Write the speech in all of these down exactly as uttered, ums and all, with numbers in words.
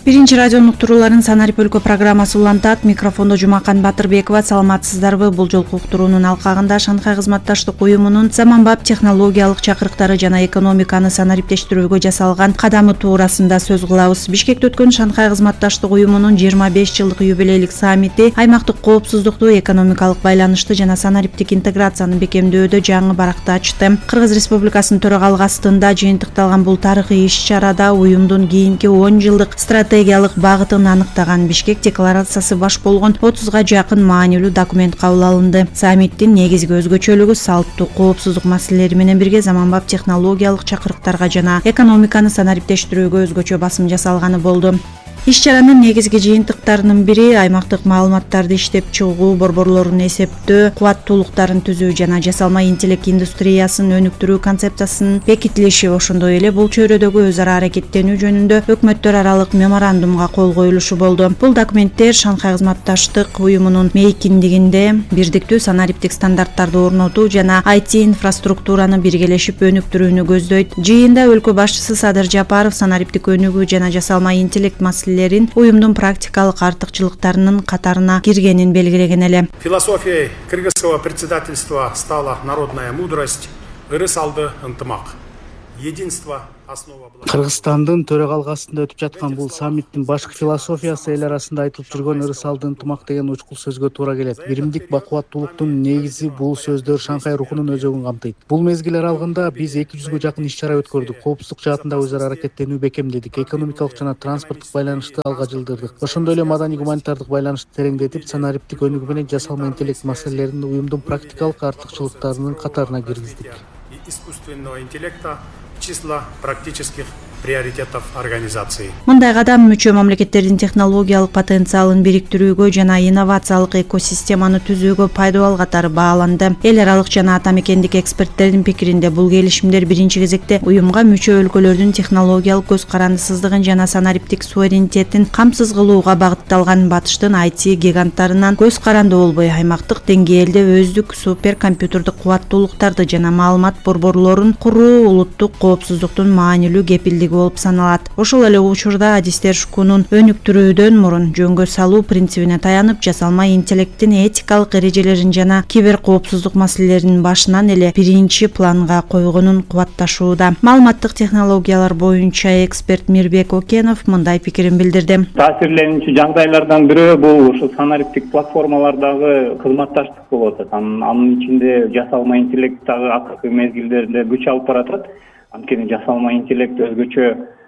Биринчи радионун уктурууларын Санарип өлкө программасы улантат. Микрофондо Жумакан Батырбекова. Саламатсыздарбы? Бул жолку уктуруунун алкагында Шанхай кызматташтык уюмунун заманбап технологиялык чакырыктары жана экономиканы санариптештирүүгө жасалган кадамы туурасында сөз кылабыз. Бишкекте өткөн Шанхай кызматташтык уюмунун жыйырма беш жылдык юбилейлик саммити аймактык коопсуздукту, экономикалык байланышты жана санариптик интеграцияны бекемдөөдө жаңы баракты ачты. Кыргыз Республикасынын төрагалык астында жыйынтыкталган бул тарыхый иш-чарада уюмдун кийинки он жылдык стратегиялык багытын аныктаган Бишкек декларациясы баш болгон отузга жакын маанилүү документ кабыл алынды. Саммиттин негизги өзгөчөлүгү салттуу коопсуздук маселелери менен бирге заманбап технологиялык чакырыктарга жана экономиканы санариптештирүүгө өзгөчө басым жасалганы болду. Иш-чаранын негизги жыйынтыктарынын бири аймактык маалыматтарды иштеп чыгуу, борборлорун эсептөө, кубаттуулуктарын түзүү жана жасалма интеллект индустриясын өнүктүрүү концепциясынын бекитилиши. Ошондой эле бул чөйрөдөгү өз ара аракеттенүү жөнүндө өкмөттөр аралык меморандумга кол коюлушу болду. Бул документтер Шанхай кызматташтык уюмунун мейкиндигинде бирдиктүү санариптик стандарттарды орнотуу жана ай ти инфраструктураны биргелешип өнүктүрүүнү көздөйт. Жыйында өлкө башчысы Садыр Жапаров санариптик өнүгүү жана жасалма интеллект маселелерин уюмдун практикалык артыкчылыктарынын катарына киргенин белгилеген эле. Философией кыргызского председательства стала народная мудрость, ырыс алды ынтымак. Единство основа. Кыргызстандын төрагалык астында өтүп жаткан бул саммиттин башкы философиясы эл арасында айтылып жүргөн ырыс алды ынтымак деген учкул сөзгө туура келет. Биримдик, бакубаттуулуктун негизи бул сөздөр Шанхай рухунун өзөгүн камтыйт. Бул мезгил аралыгында биз эки жүзгө жакын иш-чара өткөрдүк. Коопсуздук жаатында өз ара аракеттенүү бекемдедик. Экономикалык жана транспорттук байланышты алга жылдырдык. Ошондой эле маданий гуманитардык байланышты тереңдетип, санариптик өнүгүү менен жасалма интеллект маселелерин уюмдун практикалык артыкчылыктарынын катарына киргиздик. Искусственного интеллекта числа практических приоритетов организации. Мындай кадам мүчө мамлекеттердин технологиялык потенциалын бириктирүүгө жана инновациялык экосистеманы түзүүгө пайдалуу катары бааланды. Эл аралык жана ата мекендик эксперттердин пикиринде бул келишимдер биринчи кезекте уюмга мүчө өлкөлөрдүн технологиялык көз карандысыздыгын жана санариптик суверенитетин камсыз кылууга багытталган. Батыштын ай ти гиганттарынан көз каранды болбой аймактык деңгээлде өздүк суперкомпьютердик кубаттуулуктарды жана маалымат борборлорун куруу улуттук коопсуздуктун маанилүү кепилдиги болуп саналат. Ошол эле учурда адистер шукунун өнүктүрүүдөн мурун жөнгө салуу принцибине таянып, жасалма интеллекттин этикалык эрежелерин жана кибер коопсуздук маселелерин башынан эле биринчи планга койгонун кубатташууда. Маалыматтык технологиялар боюнча эксперт Мирбек Окенов мындай пикирин билдирди. Таасирленүүчү жагдайлардан бирөө бул ушу санариптик платформалардагы кызматташтык болуп атат. Анын ичинде жасалма интеллект дагы акыркы мезгилдерде күч алып баратат. Анткени жасалма интеллект өзгөчө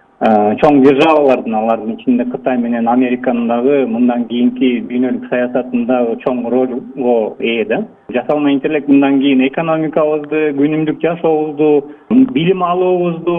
чоң державалардын, алардын ичинде Кытай менен Американын дагы мындан кийинки дүйнөлүк саясатында чоң ролго ээ да. Жасалма интеллект мындан кийин экономикабызды, күнүмдүк жашообузду, билим алуубузду,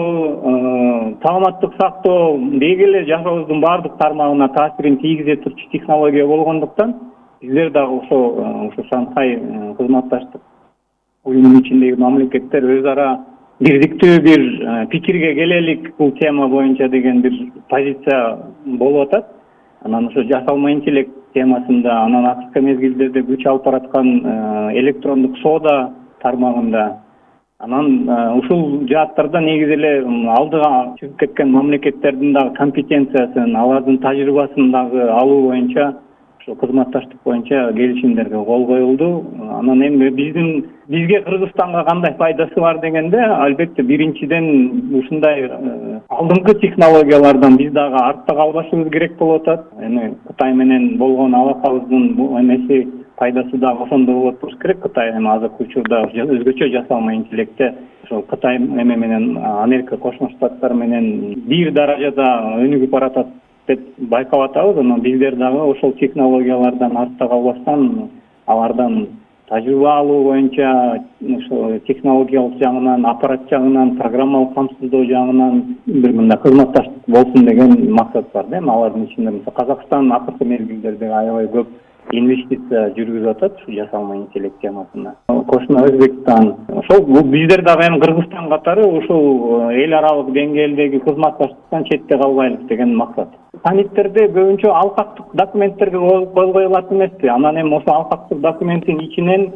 саламаттык сактоо, деги эле жашообуздун баардык тармагына таасирин тийгизе турчу технология болгондуктан биздер дагы ошо ошо Шанхай кызматташтык уюмунун ичиндеги мамлекеттер өз ара бирдиктүү бир пикирге келелик бул тема боюнча деген бир позиция болуп атат. Анан ошо жасалма интеллект темасында, анан акыркы мезгилдерде күч алып бараткан электрондук соода тармагында, анан ушул жааттарда негизи эле алдыга чыгып кеткен мамлекеттердин дагы компетенциясын, алардын тажрыйбасын дагы алуу боюнча кызматташтык боюнча келишимдерге кол коюлду. Анан эми биздин бизге Кыргызстанга кандай пайдасы бар дегенде, албетте биринчиден ушундай алдыңкы технологиялардан биз дагы артта калбашыбыз керек болуп атат. Эми Кытай менен болгон алакабыздын бул эмеси пайдасы дагы ошондой болот болуш керек. Кытай эми азыркы учурда өзгөчө жасалма интеллектте ошол Кытай эме менен Америка Кошмо Штаттары менен бир даражада өнүгүп баратат деп байкап атабыз. Анан биздер дагы ошол технологиялардан артта калбастан, алардан тажрыйба алуу боюнча ошо технологиялык жагынан, аппарат жагынан, программалык камсыздоо жагынан бир мындай кызматташтык болсун деген максат бар да. Алардын ичинде Казакстан акыркы мезгилдерде аябай көп инвестиция жүргүзүп атат ушу жасалма интеллект темасына. Кошмо Өзбекстан. Ошол биздер дагы эми Кыргызстан катары ушул эл аралык деңгээлдеги кызматташтыктан четте калбайлык деген максат. Саммиттерде көбүнчө алкактык документтерге кол коюлат эмеспи? Анан эми ошо алкактык документтин ичинен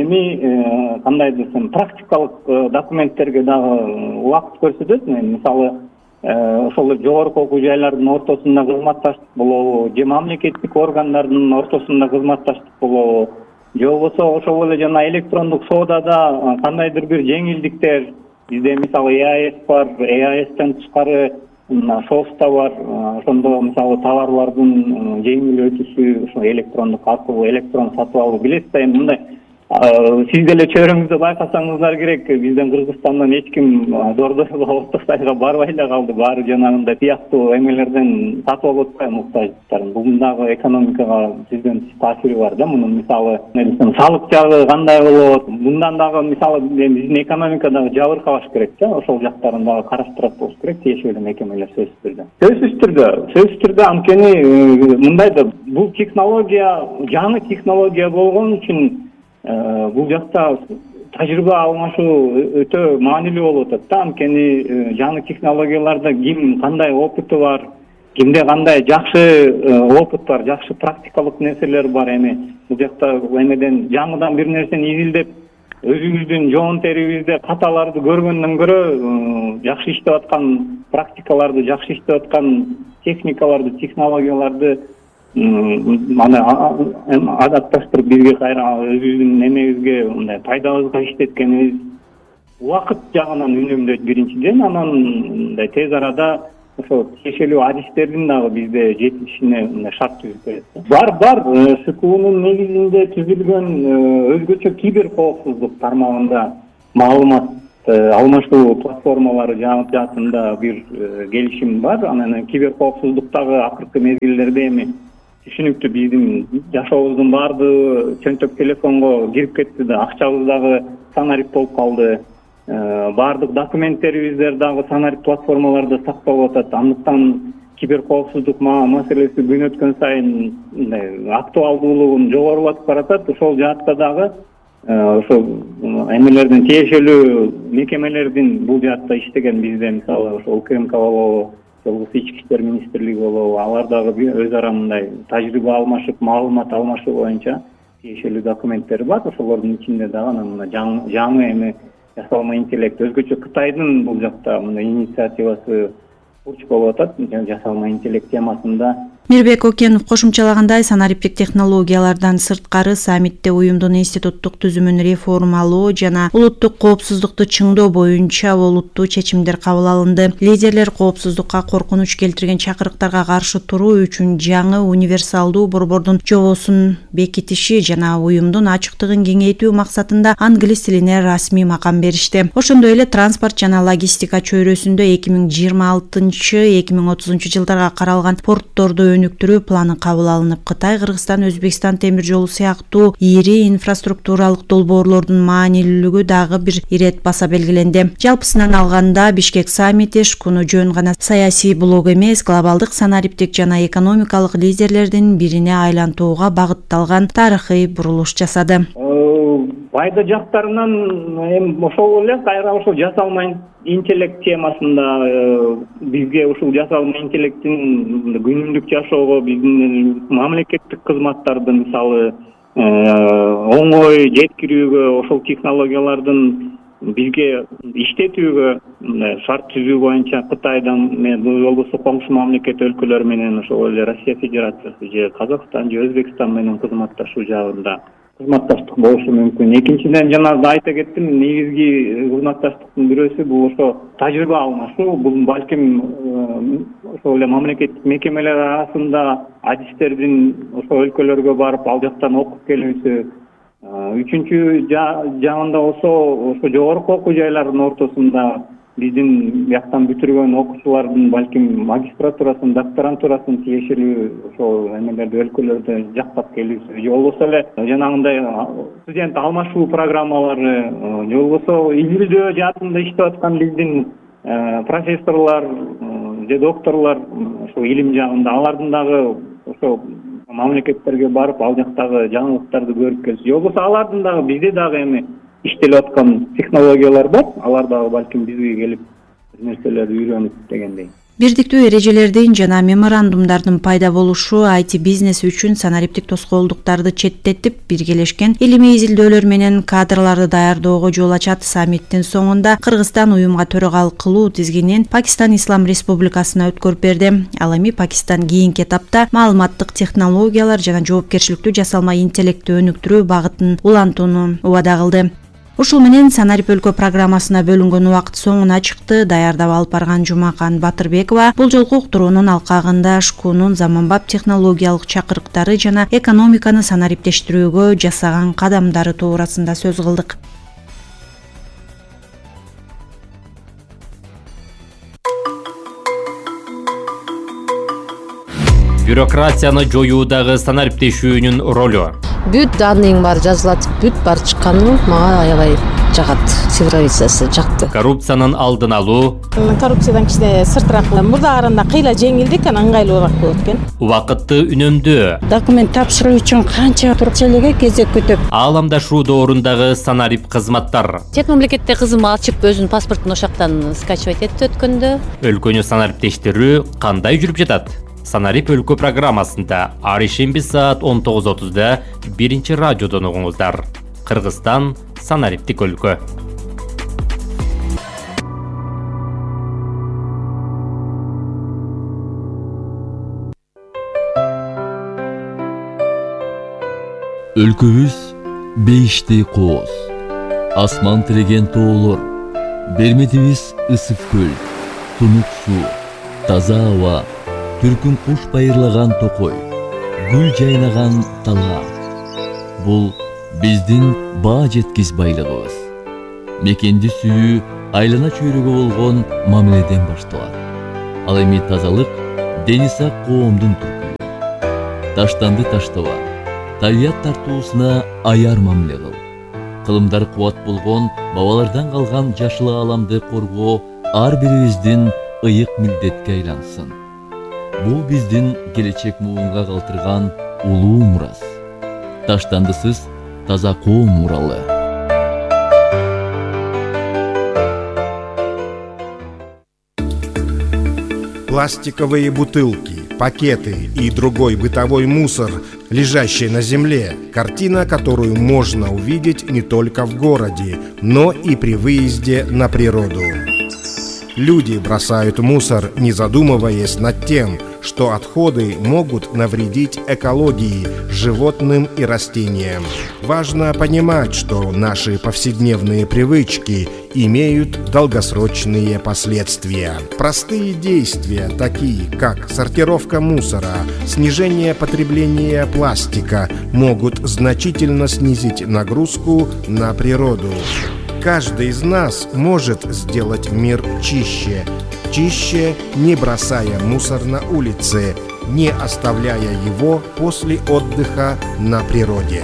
эми кандай десем, практикалык документтерге дагы убакыт көрсөтөт. Мисалы ошол жогорку окуу жайлардын ортосунда кызматташтык болобу же мамлекеттик органдардын ортосунда кызматташтык болобу же болбосо ошол эле жана электрондук соодада кандайдыр бир жеңилдиктер бизде мисалы и а эс бар, и а эстен тышкары мына шоус да бар, ошондо мисалы товарлардын жеңил өтүшү ошо электрондук аркылуу электрон сатып алуу билесиз да эми мындай сиз деле чөйрөңүздө байкасаңыздар керек, бизден Кыргызстандан эч ким Дордоево улуттук сайга барбай эле калды, баары жанагындай тияктуу эмелерден сатып алып атпайбы муктаждыктарын. Бул дагы экономикага түздөн түз таасири бар да. Мунун мисалы салык жагы кандай болот, мындан дагы мисалы биздин экономика дагы жабыркабаш керек да, ошол жактарын дагы караштырат болуш керек тиешелүү мекемелер сөзсүз түрдө. Сөзсүз түрдө, сөзсүз түрдө анткени мындай да бул технология жаңы технология болгон үчүн бул жакта тажрыйба алмашуу өтө маанилүү болуп атат да. Анткени жаңы технологияларда ким кандай опыты бар, кимде кандай жакшы опыт бар, жакшы практикалык нерселер бар. Эми бул жакта эмеден жаңыдан бир нерсени изилдеп өзүбүздүн жоон терибизде каталарды көргөндөн көрө жакшы иштеп аткан практикаларды, жакшы иштеп аткан техникаларды, технологияларды мана адатташтырып бизге кайра өзүбүздүн эмебизге мындай пайдабызга иштеткенибиз убакыт жагынан үнөмдөйт биринчиден, анан мындай тез арада ошо тиешелүү адистердин дагы бизде жетишине мындай шарт түзүп берет. Бар бар ШКУнун негизинде түзүлгөн өзгөчө кибер коопсуздук тармагында маалымат алмашуу платформалары жаатында бир келишим бар. Анан кибер коопсуздуктагы акыркы мезгилдерде эми түшүнүктүү биздин жашообуздун баардыгы чөнтөк телефонго кирип кетти да, акчабыз дагы санарип болуп калды. Баардык документтерибиздер дагы санарип платформаларда сакталып атат. Андыктан кибер коопсуздук маселеси күн өткөн сайын актуалдуулугун жогорулатып баратат. Ошол жаатта дагы ошо эмелердин тиешелүү мекемелердин бул жаатта иштеген бизде мисалы ошо УКМК болобу, Облус ички иштер министрлиги болобу, алар дагы өз ара мындай тажрыйба алмашып, маалымат алмашуу боюнча тиешелүү документтер бар. Ошолордун ичинде дагы анан мына жаңы эми жасалма интеллект, өзгөчө Кытайдын бул жакта мындай инициативасы бурч болуп атат жасалма интеллект темасында. Мирбек Окенов кошумчалагандай, санариптик технологиялардан сырткары саммитте уюмдун институттук түзүмүн реформалоо жана улуттук коопсуздукту чыңдоо боюнча олуттуу чечимдер кабыл алынды. Лидерлер коопсуздукка коркунуч келтирген чакырыктарга каршы туруу үчүн жаңы универсалдуу борбордун жобосун бекитиши жана уюмдун ачыктыгын кеңейтүү максатында англис тилине расмий макам беришти. Ошондой эле транспорт жана логистика чөйрөсүндө эки миң жыйырма алтынчы эки миң отузунчу жылдарга каралган портторду өнүктүрүү планы кабыл алынып, Кытай, Кыргызстан, Өзбекстан темир жолу сыяктуу ири инфраструктуралык долбоорлордун маанилүүлүгү дагы бир ирет баса белгиленди. Жалпысынан алганда Бишкек саммити ШКУну жөн гана саясий блок эмес, глобалдык санариптик жана экономикалык лидерлердин бирине айлантууга багытталган тарыхый бурулуш жасады. Пайда жактарынан эми ошол эле кайра ошол жасалма интеллект темасында бизге ушул жасалма интеллекттин күнүмдүк жашоого биздин мамлекеттик кызматтарды мисалы оңой жеткирүүгө, ошол технологиялардын бизге иштетүүгө шарт түзүү боюнча Кытайдан болбосо коңшу мамлекет өлкөлөр менен ошол эле Россия Федерациясы же Казакстан же Өзбекстан менен кызматташуу жагында кызматташтык болушу мүмкүн. Экинчиден жана айта кеттим, негизги кызматташтыктын бирөөсү бул ошо тажрыйба алмашуу. Бул балким ошол эле мамлекеттик мекемелер арасында адистердин ошо өлкөлөргө барып ал жактан окуп келүүсү. Үчүнчү жагында болсо ошо жогорку окуу жайлардын ортосунда биздин жактан бүтүргөн окуучулардын балким магистратурасын, докторантурасын тиешелүү ошол эмелерди өлкөлөрдө жактап келүүсү, же болбосо эле жанагындай студент алмашуу программалары, же болбосо изилдөө жаатында иштеп аткан биздин профессорлор же докторлор ошо илим жагында алардын дагы ошо мамлекеттерге барып ал жактагы жаңылыктарды көрүп келсе, же болбосо алардын дагы бизде дагы эми иштелип аткан технологиялар бар, алар дагы балким бизге келип нерселерди үйрөнүп дегендей. Бирдиктүү эрежелердин жана меморандумдардын пайда болушу ай ти бизнес үчүн санариптик тоскоолдуктарды четтетип, биргелешкен илимий изилдөөлөр менен кадрларды даярдоого жол ачат. Саммиттин соңунда Кыргызстан уюмга төрагалык кылуу тизгинин Пакистан Ислам Республикасына өткөрүп берди. Ал эми Пакистан кийинки этапта маалыматтык технологиялар жана жоопкерчиликтүү жасалма интеллектти өнүктүрүү багытын улантууну убада кылды. Ушул менен Санарип өлкө программасына бөлүнгөн убакыт соңуна чыкты. Даярдап алып барган Жумакан Батырбекова бул жолку уктуруунун алкагында шкунун заманбап технологиялык чакырыктары жана экономиканы санариптештирүүгө жасаган кадамдары туурасында сөз кылдык. Бюрократияны жоюудагы санариптешүүнүн ролу. Бүт данныйың бар жазылат, бүт бар чыкканы мага аябай жагат. Цифровизациясы жакты. Коррупциянын алдын алуу. Коррупциядан кичине сыртыраак. Мурда караганда кыйла жеңилдик, анан ыңгайлуураак болот экен. Убакытты үнөмдөө. Документ тапшыруу үчүн канча турчелеге кезек күтүп. Ааламдашуу доорундагы санарип кызматтар. Чет мамлекетте кызым ачып өзүнүн паспортун ошактан скачивать этти өткөндө. Өлкөнү санариптештирүү кандай жүрүп жатат? Санарип өлкө программасында ар ишемби саат он тогуз отузда биринчи радиодон угуңуздар. Кыргызстан санариптик өлкө. Өлкөбүз бейиштей кооз, асман тиреген тоолор, берметибиз ысык көл, тунук суу, таза аба, түркүн куш байырлаган токой, гүл жайнаган талга. Бул биздин баа жеткис байлыгыбыз. Мекенди сүйүү айлана чөйрөгө болгон мамиледен башталат. Ал эми тазалык дени сак коомдун түркүнү. Таштанды таштаба, табият тартуусуна аяр мамиле кыл. Кылымдар кубат болгон бабалардан калган жашыл ааламды коргоо ар бирибиздин ыйык милдетке айлансын. Бул биздин келечек муунга калтырган улуу мурас. Таштандысыз таза коом муралы. Пластиковые бутылки, пакеты и другой бытовой мусор, лежащий на земле, картина, которую можно увидеть не только в городе, но и при выезде на природу. Люди бросают мусор, не задумываясь над тем, что отходы могут навредить экологии, животным и растениям. Важно понимать, что наши повседневные привычки имеют долгосрочные последствия. Простые действия, такие как сортировка мусора, снижение потребления пластика, могут значительно снизить нагрузку на природу. Каждый из нас может сделать мир чище. Чище, не бросая мусор на улице, не оставляя его после отдыха на природе.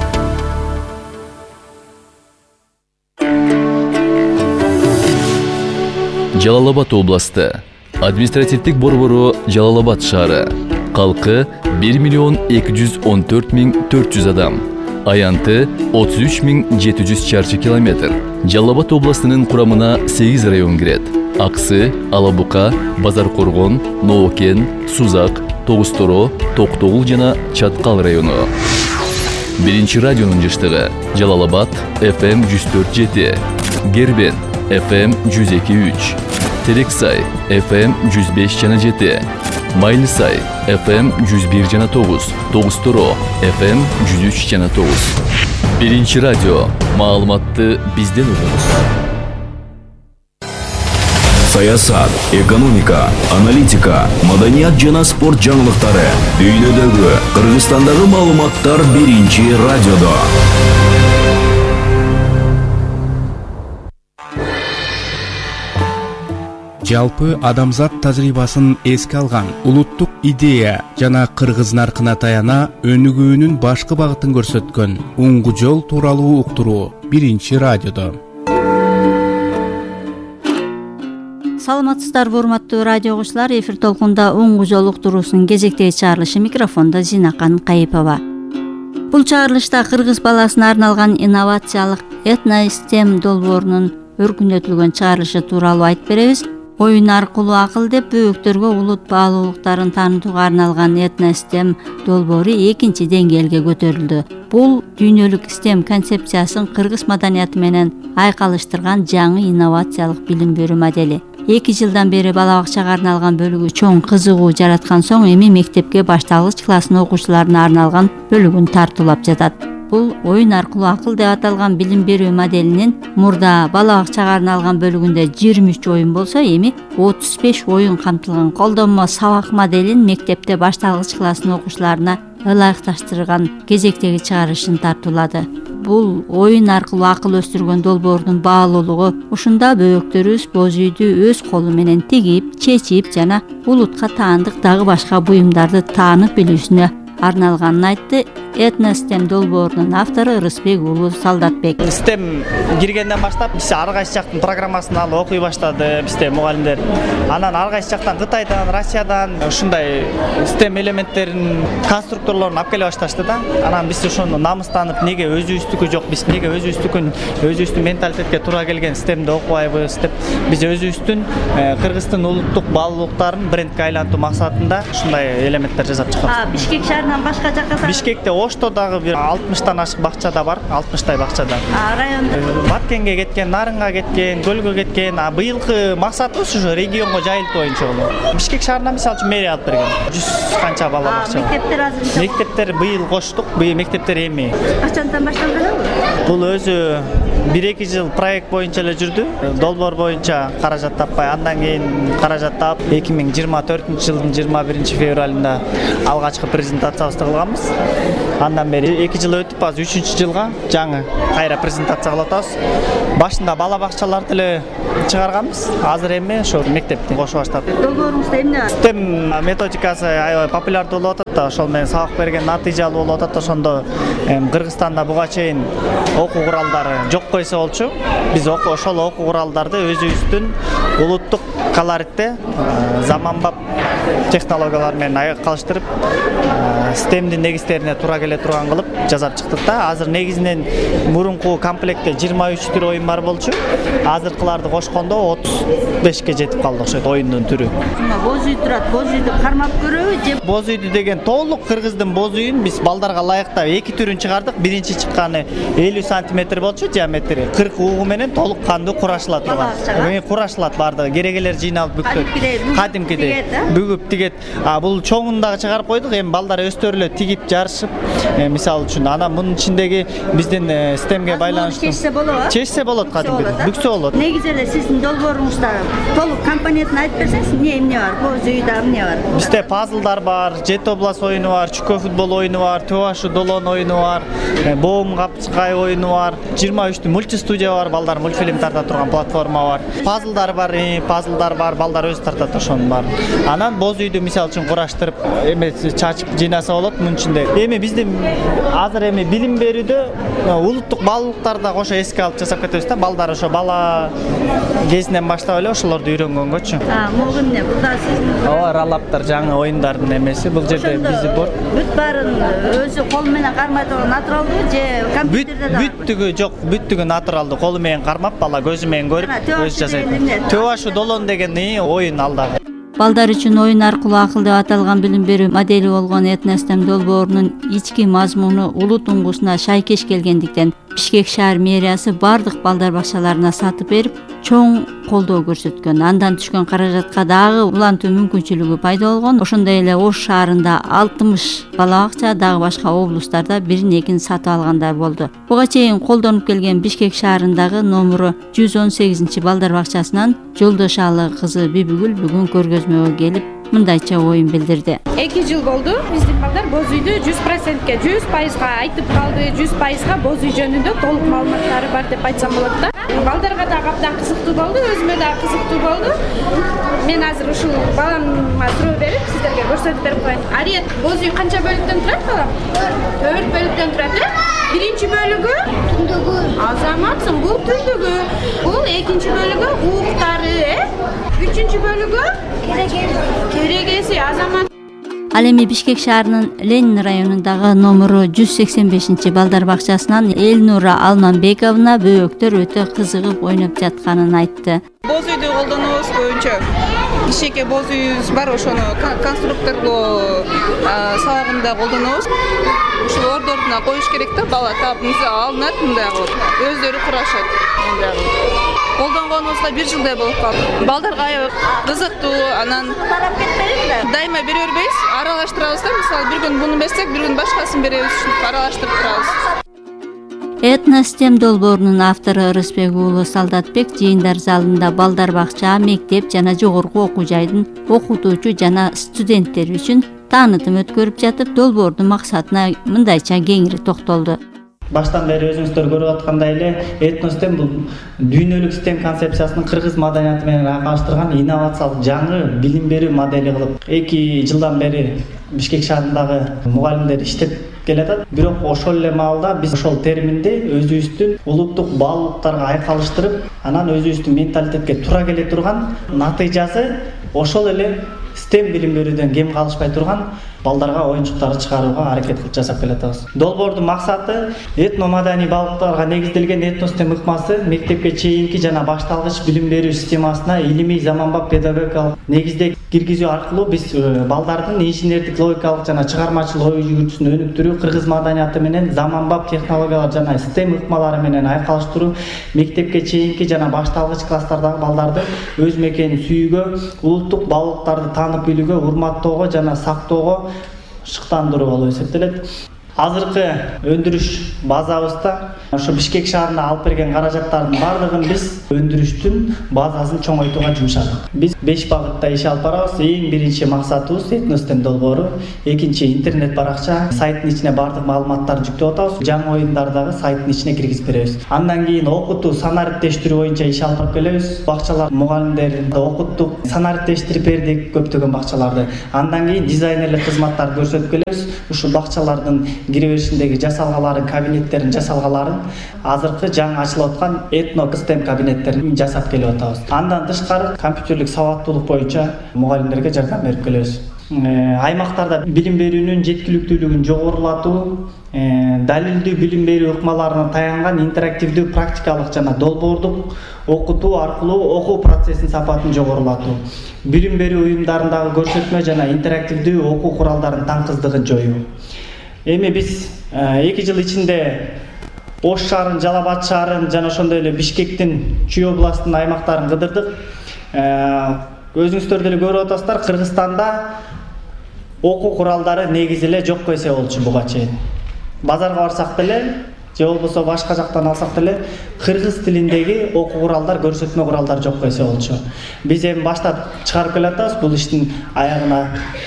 Жалал-Абад областы. Административдик борбору Жалал-Абад шаары. Калкы бир миллион эки жүз он төрт миң төрт жүз адам. Аянты отуз үч миң жети жүз чарчы километр. Жалал-Абад областынын курамына сегиз район кирет. Аксы, Алабука, Базар-Коргон, Ноокен, Сузак, Тогусторо, Токтогул жана Чаткал району. Биринчи радионун жыштыгы Жалал-Абад эф эм жүз төрт жети, Гербен эф эм жүз эки үч, Терексай эф эм жүз беш жана жети, Майлысай эф эм жүз бир жана тогуз, Тогусторо эф эм жүз үч жана тогуз. Биринчи радио, маалыматты бизден угуңуз. Саясат, экономика, аналитика, маданият жана спорт жаңылыктары дүйнөдөгү, Кыргызстандагы маалыматтар биринчи радиодо. Жалпы адамзат тажрыйбасын эске алган улуттук идея жана кыргыз наркына таяна өнүгүүнүн башкы багытын көрсөткөн уңгу жол тууралуу уктуруу биринчи радиодо. Саламатсыздарбы урматтуу радио угуучулар, эфир толкунда уңгу жол уктуруусунун кезектеги чыгарылышы, микрофондо Зинакан Кайыпова. Бул чыгарылышта кыргыз баласына арналган инновациялык этно-стем долбоорунун өркүндөтүлгөн чыгарылышы тууралуу айтып беребиз. Оюн аркылуу акыл деп бөбөктөргө улут баалуулуктарын таанытууга арналган этностем долбоору экинчи деңгээлге көтөрүлдү. Бул дүйнөлүк стем концепциясын кыргыз маданияты менен айкалыштырган жаңы инновациялык билим берүү модели. Эки жылдан бери бала бакчага арналган бөлүгү чоң кызыгуу жараткан соң эми мектепке башталгыч класстын окуучуларына арналган бөлүгүн тартуулап жатат. Бул оюн аркылуу акыл деп аталган билим берүү моделинин мурда бала бакчага арналган бөлүгүндө жыйырма үч оюн болсо, эми отуз беш оюн камтылган колдонмо сабак моделин мектепте башталгыч класстын окуучуларына ылайыкташтырган кезектеги чыгарышын тартуулады. Бул оюн аркылуу акыл өстүргөн долбоордун баалуулугу ушунда бөбөктөрүбүз боз үйдү өз колу менен тигип, чечип жана улутка таандык дагы башка буюмдарды таанып билүүсүнө арналганын айтты этностем долбоорунун автору Ырысбек уулу Солдатбек. Стем киргенден баштап биз ар кайсы жактын программасын алып окуй баштады бизде мугалимдер. Анан ар кайсы жактан Кытайдан, Россиядан ушундай стем элементтерин, конструкторлорун алып келе башташты да. Анан биз ошону намыстанып, неге өзүбүздүкү жок, биз неге өзүбүздүкүн, өзүбүздүн менталитетке туура келген стемди окубайбыз деп, биз өзүбүздүн Кыргыздын улуттук баалуулуктарын брендке айлантуу максатында ушундай элементтер жасап чыкканбыз. Бишкек шаарынан башка жакка? Бишкекте Оштодагы бир алтымыштан ашык бакчада бар, алтымыштай бакчада. Район Баткенге кеткен, Нарынга кеткен, Көлгө кеткен. А быйылкы максатыбыз ушу регионго жайылтуу боюнча болду. Бишкек шаарынан мисалы үчүн мэрия алып берген. жүз канча бала бакча. Мектептер азыр? Мектептер быйыл коштук, быйыл мектептер эми. Качандан башталган? Бул өзү бир-эки жыл проект боюнча эле жүрдү. Долбоор боюнча каражат таппай, андан кийин каражат таап эки миң жыйырма төртүнчү жылдын жыйырма биринчи февралында алгачкы презентациябызды кылганбыз. Андан бери эки жыл өтүп, азыр үчүнчү жылга жаңы кайра презентация кылып атабыз. Башында бала бакчаларды эле чыгарганбыз. Азыр эми ошо мектепти кошуп баштадык. Долбоорубузда эмне бар? Стем методикасы аябай популярдуу болуп атат да, ошол менен сабак берген натыйжалуу болуп атат. Ошондо Кыргызстанда буга чейин окуу куралдары жок койсо болчу. Биз ошол окуу куралдарды өзүбүздүн улуттук колоритте заманбап технологиялар менен айкалыштырып, стемдин негиздерине туура келе турган кылып жасап чыктык да. Азыр негизинен мурунку комплектте жыйырма үч түр оюн бар болчу. Азыркыларды кошкондо отуз бешке жетип калды окшойт оюндун түрү. Боз үй турат, боз үйдү кармап көрөбү же? Боз үйдү деген толук кыргыздын боз үйүн биз балдарга ылайыктап эки түрүн чыгардык. Биринчи чыкканы элүү сантиметр болчу диаметри, кырк угу менен толук кандуу курашыла турган. Эми курашылат бардыгы, керегелер жыйналып бүктөт. Кадимкидей бүгүп тигет. А бул чоңун дагы чыгарып койдук. Эми балдар өстөрүлө тигип жарышып, мисалы үчүн анан мунун ичиндеги биздин стемге байланыштуу чечсе болобу? Чечсе болот, кадимкидей бүксө болот. Негизи эле сиздин долбооруңузда толук компонентин айтып берсеңиз, эмне эмне бар? Боз үйдө эмне бар? Бизде пазлдар бар, жет облас оюну бар, чүкө футбол оюну бар, Төбашы долон оюну бар, боом капчыкай оюну бар, жыйырма үчтү мультистудия бар, балдар мультфильм тарта турган платформа бар. Пазлдар бар, пазлдар бар, балдар өзү тартат ошонун баарын. Анан боз үйдү мисалы үчүн кураштырып, эме чачып жыйнаса болот мунун ичинде. Эми биздин азыр эми билим берүүдө улуттук баалуулуктарды кошо эске алып жасап кетебиз да. Балдар ошо бала кезинен баштап эле ошолорду үйрөнгөнгөчү. А, могу эмне? Буда сиздин Ооба, ралаптар жаңы оюндардын эмеси. Бул жерде бизи бор. Бүт баарын өзү кол менен кармай турган натуралдуу же компьютерде да? Бүттүгү жок, бүттүгү натуралдуу, колу менен кармап, бала көзү менен көрүп өзү жасайт. Төбашы долон деген оюн алдагы. Балдар үчүн оюн аркылуу акыл деп аталган билим берүү модели болгон этностем долбоорунун ички мазмуну улут уңгусуна шайкеш келгендиктен Бишкек шаар мэриясы бардык балдар бакчаларына сатып берип, чоң колдоо көрсөткөн. Андан түшкөн каражатка дагы улантуу мүмкүнчүлүгү пайда болгон. Ошондой эле Ош шаарында алтымыш бала бакча, дагы башка облустарда бирин экин сатып алгандар болду. Буга чейин колдонуп келген Бишкек шаарындагы номуру жүз он сегизинчи балдар бакчасынан Жолдошалы кызы Бибигүл бүгүн көргөзмөгө келип мындайча оюн билдирди. эки жыл болду биздин балдар боз үйдү жүз процентке, жүз пайызга айтып калды, жүз пайызга боз үй жөнүндө толук маалыматтары бар деп айтсам болот да. Балдарга да абдан кызыктуу болду, өзүмө да кызыктуу болду. Мен азыр ушул баламга суроо берип, сиздерге көрсөтүп берип коеюн. Ариет, боз үй канча бөлүктөн турат балам? төрт бөлүктөн турат, э? Биринчи бөлүгү түндүгү. Азаматсың, бул түндүгү. Бул экинчи бөлүгү ууктары, э? Үчүнчү бөлүгү керегеси. Керегеси, азамат. Ал эми Бишкек шаарынын Ленин районундагы номуру жүз сексен бешинчи балдар бакчасынан Элнура Алманбековна бөөктөр өтө кызыгып ойноп жатканын айтты. Боз үйдү колдонобуз көбүнчө. Кичээке боз үйүбүз бар, ошону конструкторлоо сабагында колдонобуз. Ушул ордордуна коюш керек да, бала таап алынат, мындай кылып өздөрү курашат. Колдонгонубузга бир жылдай болуп калды. Балдарга аябай кызыктуу, анан дайыма бере бербейбиз, аралаштырабыз да. Мисалы бир күн буну берсек, бир күн башкасын беребиз, аралаштырып турабыз. Этностем долбоорунун автору Ырысбек уулу Солдатбек жыйындар залында балдар бакча, мектеп жана жогорку окуу жайдын окутуучу жана студенттери үчүн таанытым өткөрүп жатып, долбоордун максатына мындайча кеңири токтолду. Баштан бери өзүңүздөр көрүп аткандай эле, этностем бул дүйнөлүк систем концепциясынын кыргыз маданияты менен айкалыштырган инновациялык жаңы билим берүү модели кылып эки жылдан бери Бишкек шаарындагы мугалимдер иштеп келатат. Бирок ошол эле маалда биз ошол терминди өзүбүздүн улуттук баалуулуктарга айкалыштырып, анан өзүбүздүн менталитетке туура келе турган натыйжасы ошол эле STEM билим берүүдөн кем калышпай турган балдарга оюнчуктарды чыгарууга аракет кылып жасап келатабыз. Долбоордун максаты этномаданий баалуулуктарга негизделген этностем ыкмасы мектепке чейинки жана башталгыч билим берүү системасына илимий заманбап педагогикалык негизде киргизүү аркылуу биз балдардын инженердик, логикалык жана чыгармачыл ой жүгүртүүсүн өнүктүрүү, кыргыз маданияты менен заманбап технологиялар жана STEM ыкмалары менен айкалыштыруу, мектепке чейинки жана башталгыч класстардагы балдарды өз мекенин сүйүүгө, улуттук баалуулуктарды таанып билүүгө, урматтоого жана сактоого шыктандыруу болуп эсептелет. Азыркы өндүрүш базабызда ошо Бишкек шаарына алып берген каражаттардын бардыгын биз өндүрүштүн базасын чоңойтууга жумшадык. Биз беш багытта иш алып барабыз. Эң биринчи максатыбыз этностем долбоору, экинчи интернет баракча, сайттын ичине бардык маалыматтарды жүктөп атабыз, жаңы оюндардагы сайттын ичине киргизип беребиз. Андан кийин окутуу, санариптештирүү боюнча иш алып келебиз. Бакчалар мугалимдерин окуттук, санариптештирип бердик көптөгөн бакчаларды. Андан кийин дизайнерлик кызматтарды көрсөтүп келебиз. Ушул бакчалардын кире беришиндеги жасалгаларын, кабинеттерин жасалгаларын азыркы жаңы ачылып аткан этно-STEM кабинеттерин жасап келип атабыз. Андан тышкары компьютерлик сабаттуулук боюнча мугалимдерге жардам берип келебиз. Аймактарда билим берүүнүн жеткиликтүүлүгүн жогорулатуу, далилдүү билим берүү ыкмаларына таянган интерактивдүү практикалык жана долбоордук окутуу аркылуу окуу процессинин сапатын жогорулатуу, билим берүү уюмдарындагы көрсөтмө жана интерактивдүү окуу куралдарынын таңкыздыгын жоюу. Эми биз эки жыл ичинде Ош шаарын, Жалал Абад шаарын жана ошондой эле Бишкектин Чүй областынын аймактарын кыдырдык. Өзүңүздөр деле көрүп атасыздар, Кыргызстанда окуу куралдары негизи эле жок эсе болчу буга чейин. Базарга барсак деле, же болбосо башка жактан алсак деле, кыргыз тилиндеги окуу куралдар, көрсөтмө куралдар жок эсе болчу. Биз эми баштап чыгарып келатабыз, бул иштин аягына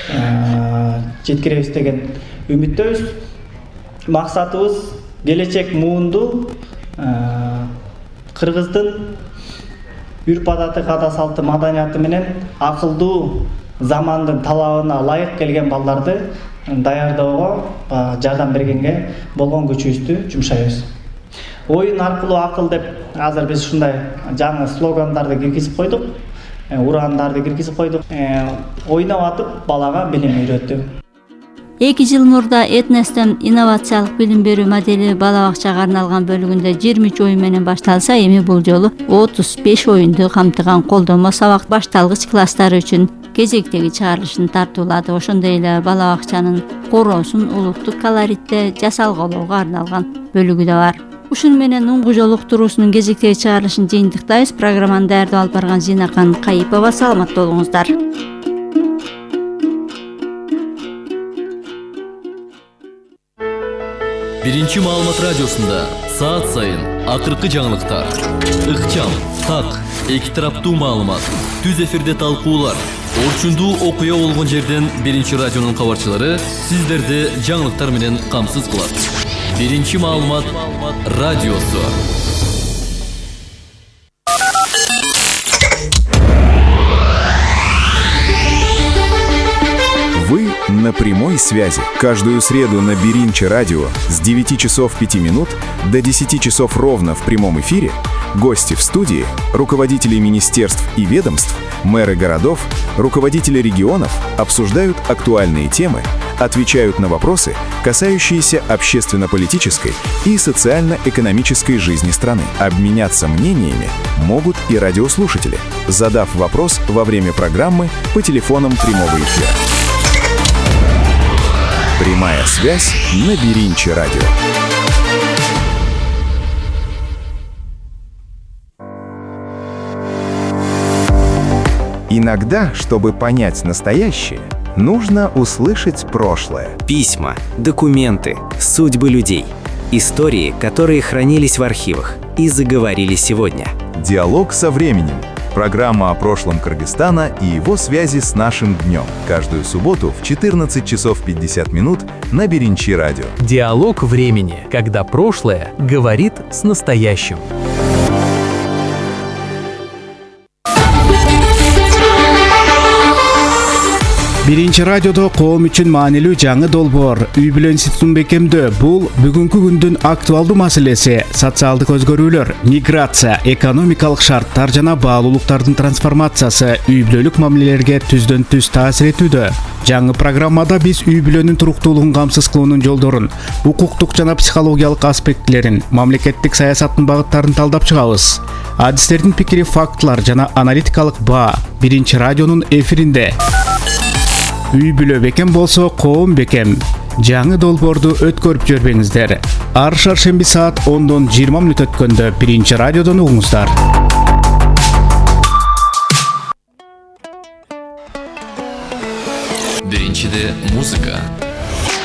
жеткиребиз деген үмүттөбүз. Максатыбыз келечек муунду кыргыздын үрп адаты, када салты, маданияты менен акылдуу замандын талабына ылайык келген балдарды даярдоого жардам бергенге болгон күчүбүздү жумшайбыз. Оюн аркылуу акыл деп азыр биз ушундай жаңы слогандарды киргизип койдук, урандарды киргизип койдук. Ойноп атып балага билим үйрөтүү. эки жыл мурда этностем инновациялык билим берүү модели бала бакчага арналган бөлүгүндө жыйырма үч оюн менен башталса, эми бул жолу отуз беш оюнду камтыган колдонмо сабак башталгыч класстар үчүн кезектеги чыгарылышын тартуулады. Ошондой эле бала бакчанын короосун улуттук колоритте жасалгалоого арналган бөлүгү да бар. Ушуну менен уңгу жол уктуруусунун кезектеги чыгарылышын жыйынтыктайбыз. Программаны даярдап алып барган Зинакан Кайыпова. Саламат болуңуздар. Биринчи маалымат радиосунда саат сайын акыркы жаңылыктар, ыкчам, так, эки тараптуу маалымат, түз эфирде талкуулар, орчундуу окуя болгон жерден биринчи радионун кабарчылары сиздерди жаңылыктар менен камсыз кылат. Биринчи маалымат радиосу. Вы на прямой связи. Каждую среду на Биринчи радио с девяти часов пяти минут до десяти часов ровно в прямом эфире Гости в студии – руководители министерств и ведомств, мэры городов, руководители регионов обсуждают актуальные темы, отвечают на вопросы, касающиеся общественно-политической и социально-экономической жизни страны. Обменяться мнениями могут и радиослушатели, задав вопрос во время программы по телефонам прямого эфира. Прямая связь на Беринче радио. Иногда, чтобы понять настоящее, нужно услышать прошлое. Письма, документы, судьбы людей. Истории, которые хранились в архивах и заговорили сегодня. Диалог со временем. Программа о прошлом Кыргызстана и его связи с нашим днем. Каждую субботу в четырнадцать часов пятьдесят минут на Беринче радио. Диалог времени, когда прошлое говорит с настоящим. Биринчи радиодо коом үчүн маанилүү жаңы долбоор үй бүлө институтун бекемдөө. Бул бүгүнкү күндүн актуалдуу маселеси. Социалдык өзгөрүүлөр, миграция, экономикалык шарттар жана баалуулуктардын трансформациясы үй бүлөлүк мамилелерге түздөн түз таасир этүүдө. Жаңы программада биз үй бүлөнүн туруктуулугун камсыз кылуунун жолдорун, укуктук жана психологиялык аспектилерин, мамлекеттик саясаттын багыттарын талдап чыгабыз. Адистердин пикири, фактылар жана аналитикалык баа Биринчи радионун эфиринде. Үй бүлө бекем болсо коом бекем. Жаңы долбоорду өткөрүп жүрбөңүздөр. Ар шаршемби саат ондон жыйырма мүнөт өткөндө Биринчи радиодон угуңуздар. Биринчиде музыка,